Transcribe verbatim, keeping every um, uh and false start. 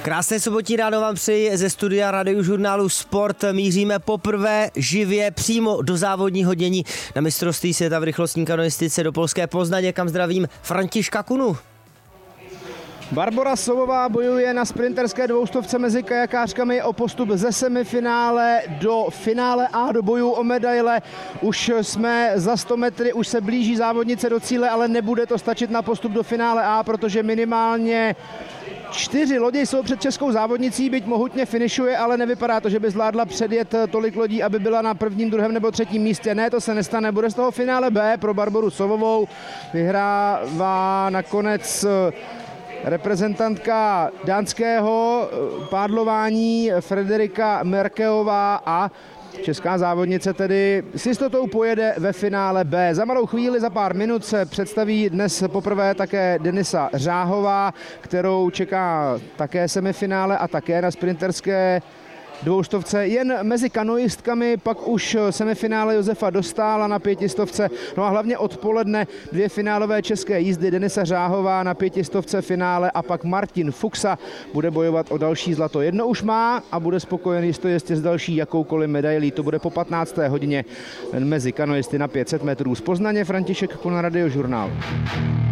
Krásné sobotní ráno vám přeji ze studia Radiožurnálu Sport. Míříme poprvé živě přímo do závodního dění na mistrovství světa v rychlostní kanoistice do polské Poznaně, kam zdravím Františka Kunu. Barbora Sovová bojuje na sprinterské dvoustovce mezi kajakářkami o postup ze semifinále do finále a do bojů o medaile. Už jsme za sto metry, už se blíží závodnice do cíle, ale nebude to stačit na postup do finále A, protože minimálně čtyři lodi jsou před českou závodnicí, byť mohutně finišuje, ale nevypadá to, že by zvládla předjet tolik lodí, aby byla na prvním, druhém nebo třetím místě. Ne, to se nestane, bude z toho finále B pro Barboru Sovovou. Vyhrává nakonec reprezentantka dánského pádlování Frederika Merkeová a česká závodnice tedy s jistotou pojede ve finále B. Za malou chvíli, za pár minut se představí dnes poprvé také Denisa Řáhová, kterou čeká také semifinále a také na sprinterské dvoustovce. Jen mezi kanoistkami pak už semifinále Josefa Dostála na pětistovce. No a hlavně odpoledne dvě finálové české jízdy. Denisa Řáhová na pětistovce finále a pak Martin Fuchsa bude bojovat o další zlato. Jedno už má a bude spokojen jistě, jistě s další jakoukoliv medailí. To bude po patnácté hodině mezi kanoisty na pět set metrů. Z Poznaně František Kuna, Radiožurnál.